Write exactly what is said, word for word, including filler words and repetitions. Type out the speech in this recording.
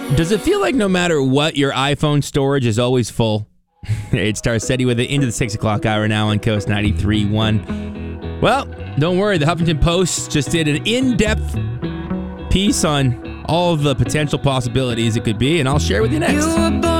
Does it feel like no matter what, your iPhone storage is always full? It's Tarcetti with it into the six o'clock hour now on Coast ninety-three point one. Well, don't worry. The Huffington Post just did an in-depth piece on all the potential possibilities it could be, and I'll share with you next.